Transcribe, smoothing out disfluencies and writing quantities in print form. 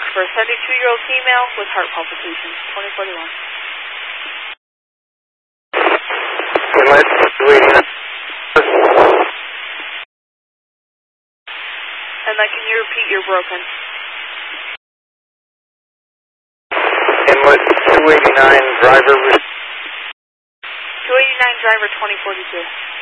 for a 72-year-old female with heart palpitations, 2041. Inlet 289. And then can you repeat your broken? Inlet 289, driver. 289 driver 2042.